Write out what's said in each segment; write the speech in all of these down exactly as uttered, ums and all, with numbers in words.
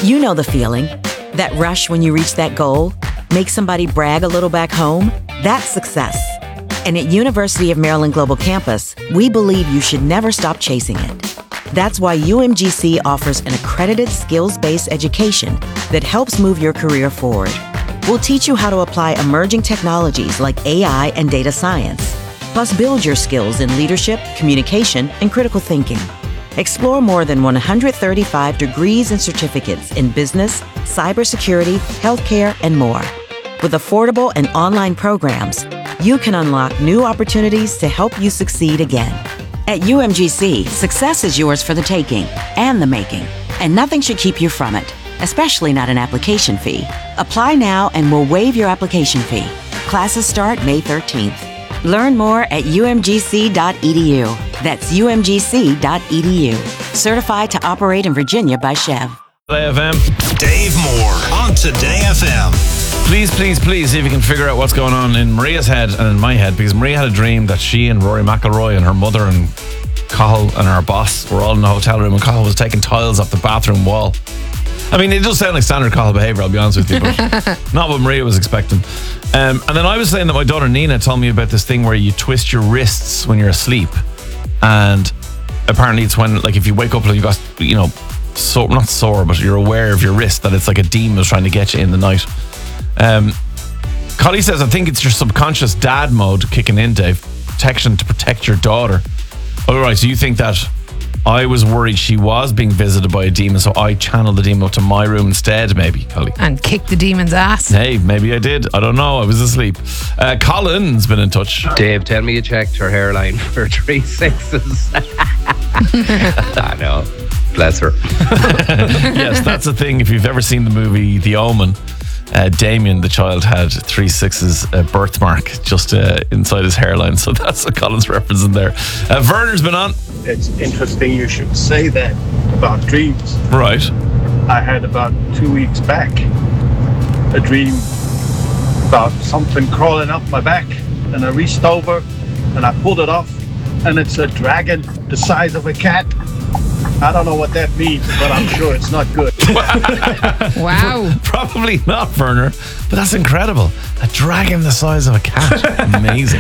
You know the feeling. That rush when you reach that goal? Make somebody brag a little back home? That's success. And at University of Maryland Global Campus, we believe you should never stop chasing it. That's why U M G C offers an accredited skills-based education that helps move your career forward. We'll teach you how to apply emerging technologies like A I and data science, plus build your skills in leadership, communication, and critical thinking. Explore more than one hundred thirty-five degrees and certificates in business, cybersecurity, healthcare, and more. With affordable and online programs, you can unlock new opportunities to help you succeed again. At U M G C, success is yours for the taking and the making, and nothing should keep you from it, especially not an application fee. Apply now and we'll waive your application fee. Classes start May thirteenth. Learn more at U M G C dot E D U. That's U M G C dot E D U. Certified to operate in Virginia by Chev. Today F M. Dave Moore on Today F M. Please, please, please see if you can figure out what's going on in Maria's head and in my head, because Maria had a dream that she and Rory McIlroy and her mother and Cathal and our boss were all in the hotel room, and Cathal was taking tiles off the bathroom wall. I mean, it does sound like standard Cathal behaviour, I'll be honest with you, but not what Maria was expecting. Um, and then I was saying that my daughter Nina told me about this thing where you twist your wrists when you're asleep, and apparently it's when, like, if you wake up and you got, you know, so not sore, but you're aware of your wrist, that it's like a demon is trying to get you in the night. Um, Collie says, I think it's your subconscious dad mode kicking in, Dave. Protection to protect your daughter. All right, so you think that I was worried she was being visited by a demon, so I channeled the demon up to my room instead, maybe, Collie. And kicked the demon's ass. Hey, maybe I did. I don't know. I was asleep. Uh, Colin's been in touch. Dave, tell me you checked her hairline for three sixes. I know. Bless her. Yes, that's the thing. If you've ever seen the movie The Omen, Uh, Damien, the child, had three sixes uh, birthmark just uh, inside his hairline. So that's what Colin's referencing there. Uh, Werner's been on. It's interesting you should say that about dreams. Right. I had about two weeks back a dream about something crawling up my back, and I reached over and I pulled it off, and it's a dragon the size of a cat. I don't know what that means, but I'm sure it's not good. Wow. Probably not, Werner, but that's incredible. A dragon the size of a cat. Amazing.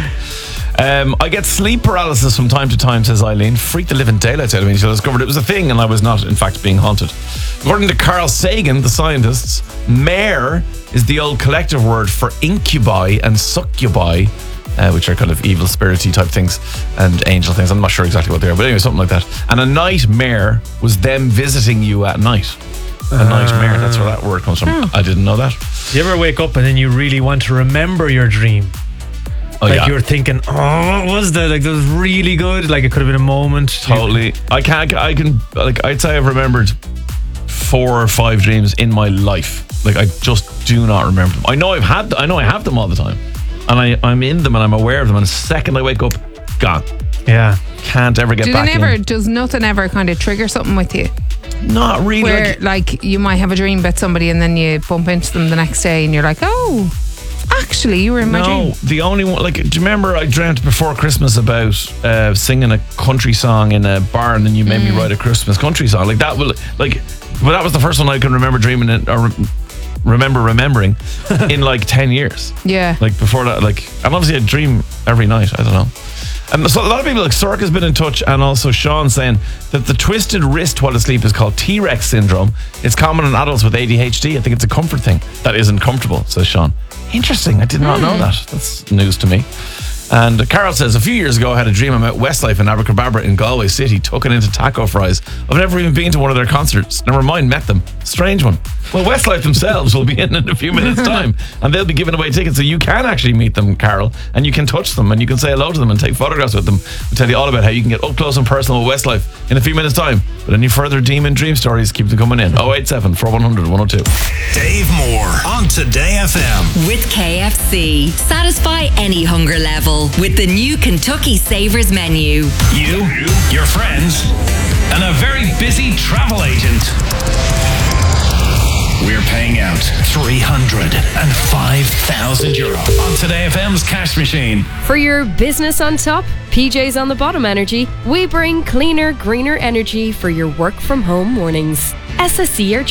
Um, I get sleep paralysis from time to time, says Eileen. Freaked the living daylights out of me until I discovered it was a thing and I was not, in fact, being haunted. According to Carl Sagan, the scientists, mare is the old collective word for incubi and succubi, Uh, which are kind of evil, spirity type things and angel things. I'm not sure exactly what they are, but anyway, something like that. And a nightmare was them visiting you at night. A uh, nightmare, that's where that word comes from. Oh. I didn't know that. Do you ever wake up and then you really want to remember your dream? Oh, like yeah. you're thinking, oh, what was that? Like, that was really good. Like, it could have been a moment. Totally. I can't, I can, like, I'd say I've remembered four or five dreams in my life. Like, I just do not remember them. I know I've had, I know I have them all the time. And I, I'm in them and I'm aware of them, and the second I wake up, gone. Yeah. Can't ever get Do back they never, in. Does nothing ever kind of trigger something with you? Not really. Where, like, like, you might have a dream about somebody and then you bump into them the next day and you're like, oh, actually, you were in my no, dream. No, the only one, like, do you remember I dreamt before Christmas about uh, singing a country song in a bar, and then you made mm. me write a Christmas country song? Like, that will, like, but that was the first one I can remember dreaming it, or remember remembering in like ten years. Yeah. Like before that, like, and obviously I dream every night. I don't know. And so a lot of people, like Sork has been in touch, and also Sean, saying that the twisted wrist while asleep is called T-Rex syndrome. It's common in adults with A D H D. I think it's a comfort thing that isn't comfortable, says Sean. Interesting. I did not know that. That's news to me. And Carol says, a few years ago I had a dream I met Westlife and Abracadabra in Galway City, tucking into taco fries. I've never even been to one of their concerts. Never mind, met them. Strange one. Well, Westlife themselves will be in in a few minutes' time, and they'll be giving away tickets, so you can actually meet them, Carol, and you can touch them, and you can say hello to them and take photographs with them. We'll tell you all about how you can get up close and personal with Westlife in a few minutes' time. But any further demon dream stories, keep them coming in. oh eight seven, four one hundred, one oh two. Dave Moore on Today F M. With K F C. Satisfy any hunger level with the new Kentucky Savers menu. You, your friends, and a very busy travel agent. We're paying out three hundred five thousand euro on Today F M's cash machine. For your business on top, P J's on the bottom energy, we bring cleaner, greener energy for your work from home mornings. S S E are